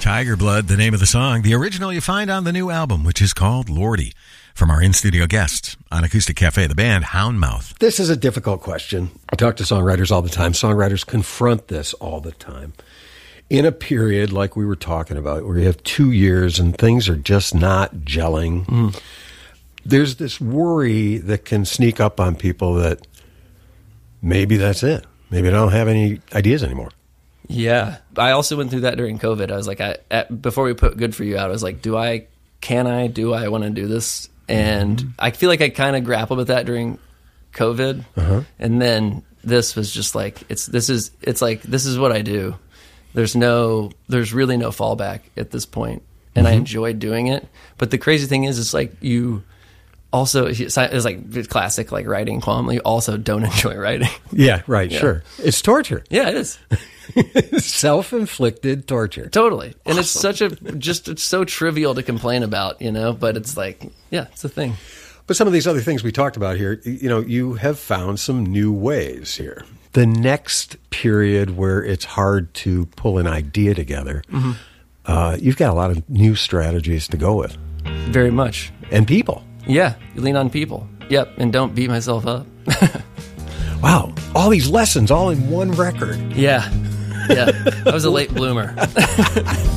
Tiger Blood, the name of the song. The original you find on the new album, which is called Lordy. From our in-studio guests on Acoustic Cafe, the band Houndmouth. This is a difficult question. I talk to songwriters all the time. Songwriters confront this all the time. In a period like we were talking about, where you have 2 years and things are just not gelling, there's this worry that can sneak up on people that maybe that's it. Maybe I don't have any ideas anymore. Yeah. I also went through that during COVID. I was like, before we put Good For You out, I was like, do I want to do this? And I feel like I kind of grappled with that during COVID. And then this was just like, this is what I do. There's really no fallback at this point. And I enjoy doing it. But the crazy thing is, it's like you also, it's like classic, like writing qualm. You also don't enjoy writing. Yeah, right, sure. It's torture. Yeah, it is. Self-inflicted torture. Totally. And it's it's so trivial to complain about, but it's like, yeah, it's a thing. But some of these other things we talked about here, you have found some new ways here. The next period where it's hard to pull an idea together, you've got a lot of new strategies to go with. Very much. And people. Yeah, you lean on people. Yep, and don't beat myself up. Wow, all these lessons all in one record. Yeah. I was a late bloomer.